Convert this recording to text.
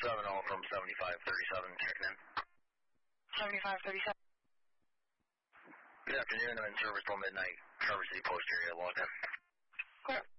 7-0 from 7537, checking in. 7537. Good afternoon, I'm in service till midnight. Traverse City Post area, logged in. Clear.